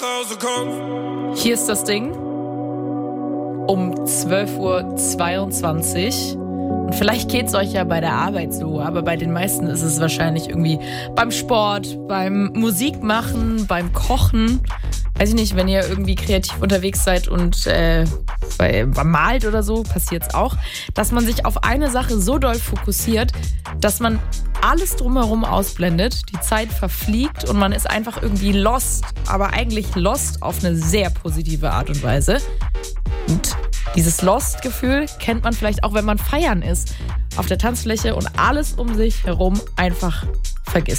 Hier ist das Ding um 12:22 Uhr. Und vielleicht geht es euch ja bei der Arbeit so, aber bei den meisten ist es wahrscheinlich irgendwie beim Sport, beim Musikmachen, beim Kochen. Weiß ich nicht, wenn ihr irgendwie kreativ unterwegs seid und malt oder so, passiert es auch, dass man sich auf eine Sache so doll fokussiert, dass man alles drumherum ausblendet, die Zeit verfliegt und man ist einfach irgendwie lost, aber eigentlich lost auf eine sehr positive Art und Weise. Und dieses Lost-Gefühl kennt man vielleicht auch, wenn man feiern ist, auf der Tanzfläche und alles um sich herum einfach vergisst.